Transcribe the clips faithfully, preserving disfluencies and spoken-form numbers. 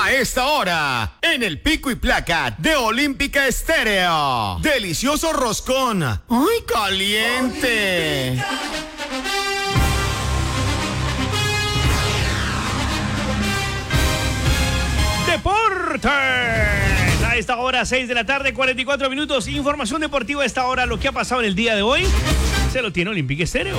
A esta hora, en el Pico y Placa de Olímpica Estéreo. Delicioso roscón. ¡Ay, caliente! Deportes. A esta hora, seis de la tarde, cuarenta y cuatro minutos. Información deportiva a esta hora. Lo que ha pasado en el día de hoy se lo tiene Olímpica Estéreo.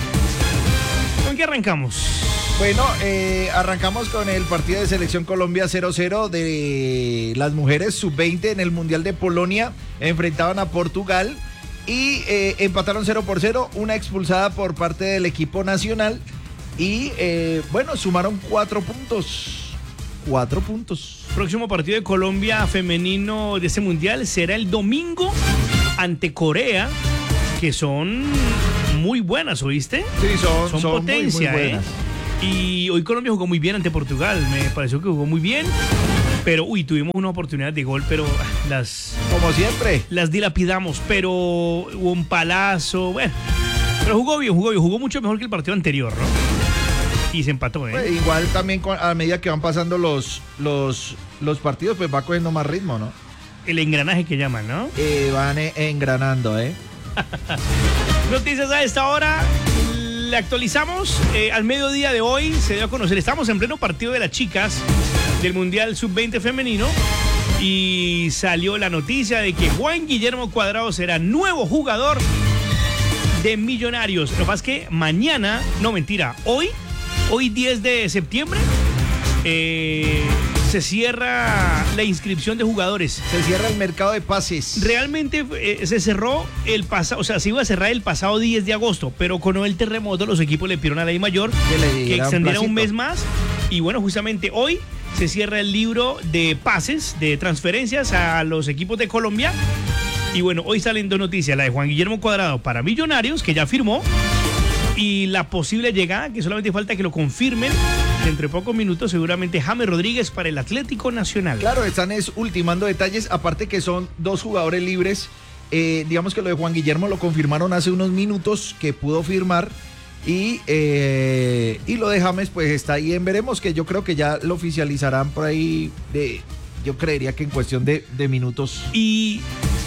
¿Con qué arrancamos? Bueno, eh, arrancamos con el partido de Selección Colombia cero cero de las mujeres sub veinte en el Mundial de Polonia. Enfrentaban a Portugal y eh, empataron cero por cero, una expulsada por parte del equipo nacional y eh, bueno, sumaron cuatro puntos. Cuatro puntos. Próximo partido de Colombia femenino de este Mundial será el domingo ante Corea, que son muy buenas, ¿oíste? Sí, son, son, son potencia, muy, muy buenas. ¿eh? Y hoy Colombia jugó muy bien ante Portugal, me pareció que jugó muy bien, pero uy, tuvimos una oportunidad de gol, pero las... Como siempre. Las dilapidamos, pero hubo un palazo, bueno, pero jugó bien, jugó bien, jugó mucho mejor que el partido anterior, ¿no? Y se empató, ¿eh? Pues igual también con, a medida que van pasando los, los, los partidos, pues va cogiendo más ritmo, ¿no? El engranaje que llaman, ¿no? Eh, van eh, engranando, ¿eh? Noticias a esta hora. Le actualizamos, eh, al mediodía de hoy se dio a conocer, estamos en pleno partido de las chicas del Mundial sub veinte femenino y salió la noticia de que Juan Guillermo Cuadrado será nuevo jugador de Millonarios. Lo que pasa es que mañana, no mentira, hoy, hoy diez de septiembre, eh, se cierra la inscripción de jugadores. Se cierra el mercado de pases. Realmente eh, se cerró el pasado, o sea, se iba a cerrar el pasado diez de agosto, pero con el terremoto los equipos le pidieron a la ley mayor que, le que extendiera un mes más. Y bueno, justamente hoy se cierra el libro de pases, de transferencias a los equipos de Colombia. Y bueno, hoy salen dos noticias, la de Juan Guillermo Cuadrado para Millonarios, que ya firmó, y la posible llegada, que solamente falta que lo confirmen dentro de pocos minutos, seguramente James Rodríguez para el Atlético Nacional. Claro, están es, ultimando detalles, aparte que son dos jugadores libres. Eh, digamos que lo de Juan Guillermo lo confirmaron hace unos minutos que pudo firmar y, eh, y lo de James pues está ahí en veremos, que yo creo que ya lo oficializarán por ahí, de, yo creería que en cuestión de, de minutos. Y...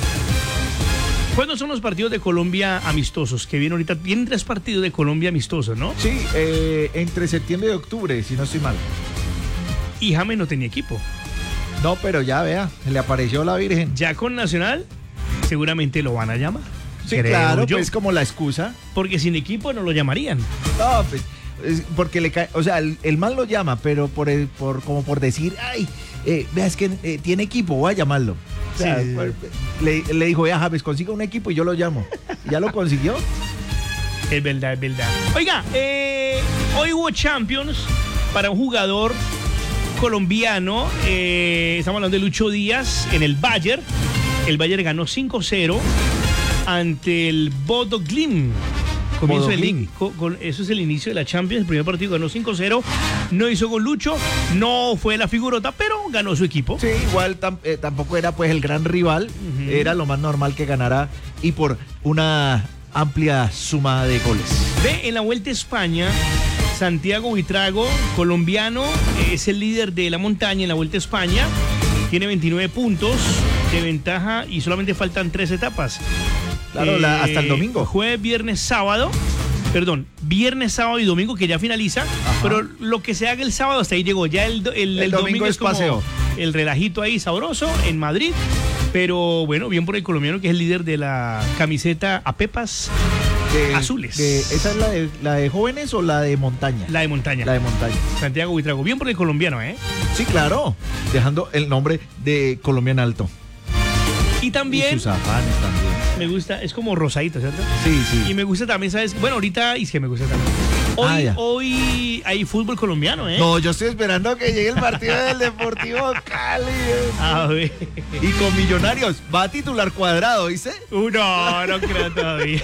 ¿cuándo son los partidos de Colombia amistosos? Que vienen ahorita, vienen tres partidos de Colombia amistosos, ¿no? Sí, eh, entre septiembre y octubre, si no estoy mal. Y James no tenía equipo. No, pero ya vea, le apareció la Virgen. Ya con Nacional, seguramente lo van a llamar. Sí, claro, yo. Pues como la excusa. Porque sin equipo no lo llamarían. No, pues, porque le cae, o sea, el, el man lo llama, pero por, el, por como por decir, ay, eh, vea, es que eh, tiene equipo, voy a llamarlo. O sea, sí, sí, sí. Le, le dijo, ya James, consiga un equipo y yo lo llamo. ¿Y ya lo consiguió? Es verdad, es verdad. Oiga, eh, hoy hubo Champions para un jugador colombiano. Eh, estamos hablando de Lucho Díaz en el Bayern. El Bayern ganó cinco cero ante el Bodo Glimt. Comienzo el, con, con, eso es el inicio de la Champions. El primer partido ganó cinco cero. No hizo gol Lucho, no fue la figurota, pero ganó su equipo. Sí, igual tam, eh, tampoco era pues el gran rival. Uh-huh. Era lo más normal que ganara y por una amplia suma de goles. Ve, en la Vuelta a España, Santiago Buitrago, colombiano, es el líder de la montaña en la Vuelta a España. Tiene veintinueve puntos de ventaja y solamente faltan tres etapas. Claro, eh, la, hasta el domingo. Jueves, viernes, sábado. Perdón, viernes, sábado y domingo, que ya finaliza. Ajá. Pero lo que se haga el sábado hasta ahí llegó. Ya el, el, el, el domingo, domingo es como paseo. El relajito ahí sabroso en Madrid. Pero bueno, bien por el colombiano que es el líder de la camiseta a pepas de, azules. De, ¿Esa es la de, la de jóvenes o la de montaña? La de montaña. La de montaña. Santiago Buitrago. Bien por el colombiano, ¿eh? Sí, claro. Dejando el nombre de Colombia en alto. Y también... Y sus afanes también. Me gusta, es como rosadito, ¿cierto? Sí, sí. Y me gusta también, ¿sabes? Bueno, ahorita, y es que me gusta también. Hoy, ah, hoy hay fútbol colombiano, ¿eh? No, yo estoy esperando que llegue el partido del Deportivo Cali. A ver. Y con Millonarios, va a titular Cuadrado, ¿dice? Uh, no, no creo todavía.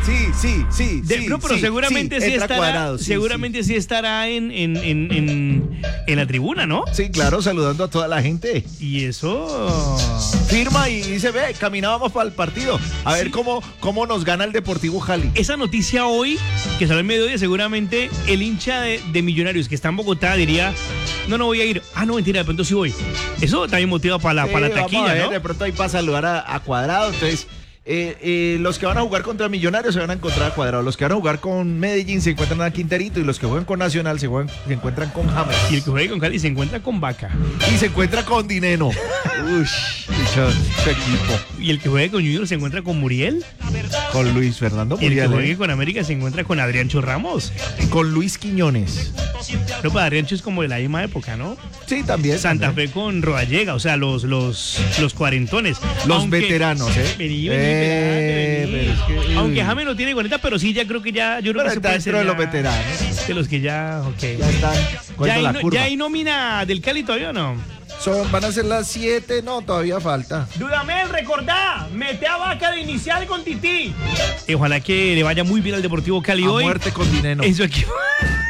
sí, sí, sí. De, sí no, pero sí, seguramente sí, sí estará, Cuadrado, sí, seguramente sí. sí estará en, en, en, en, en la tribuna, ¿no? Sí, claro, saludando a toda la gente. Y eso... Firma y dice, ve, caminábamos para el partido. A ver Sí. cómo, cómo nos gana el Deportivo Cali. Esa noticia hoy, que salió al mediodía, seguramente el hincha de, de Millonarios que está en Bogotá diría, no, no voy a ir. Ah, no, mentira, de pronto sí voy. Eso también motiva para la, Sí, para la vamos a taquilla, ver, ¿no? de pronto ahí para saludar a, a Cuadrado. Entonces, eh, eh, los que van a jugar contra Millonarios se van a encontrar a Cuadrado. Los que van a jugar con Medellín se encuentran a Quinterito. Y los que juegan con Nacional se, juegan, se encuentran con James. Y el que juegue con Cali se encuentra con Vaca. Y se encuentra con Dineno. Uy, dicho equipo. Y el que juegue con Junior se encuentra con Muriel. Con Luis Fernando Y el que Muriel. juegue ¿eh? con América se encuentra con Adriancho Ramos. Con Luis Quiñones. Pero para Adriancho es como de la misma época, ¿no? Sí, también. Santa también. Fe con Rodallega, o sea, los, los, los cuarentones. Los Aunque- veteranos, ¿eh? Vení, vení, Eh, espérate, vení. pero es que- Aunque James no tiene cuarenta, pero sí, ya creo que ya, yo creo Pero que se está puede ser dentro de los ya veteranos. De los que ya, ok. Ya están Ya cogiendo hay, la no- curva. ya hay nómina del Cali todavía o no? Son, van a ser las siete, no, todavía falta. Dudamel, recordá, mete a Vaca de inicial con Tití. Y ojalá que le vaya muy bien al Deportivo Cali A hoy. muerte con dinero. En su equipo.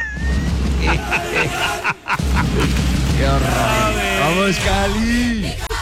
Qué horror. Vamos, Cali.